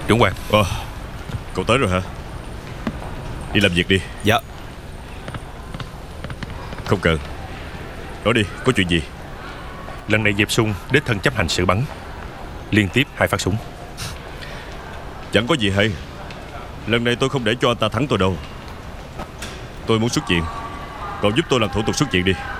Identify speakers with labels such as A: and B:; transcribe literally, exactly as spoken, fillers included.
A: Trưởng quan.
B: Ờ, cậu tới rồi hả? Đi làm việc đi.
C: Dạ.
B: Không cần. Nói đi, có chuyện gì?
A: Lần này Diệp Sung đích thân chấp hành sự bắn liên tiếp hai phát súng.
B: Chẳng có gì hay. Lần này tôi không để cho anh ta thắng tôi đâu. Tôi muốn xuất viện. Cậu giúp tôi làm thủ tục xuất viện đi.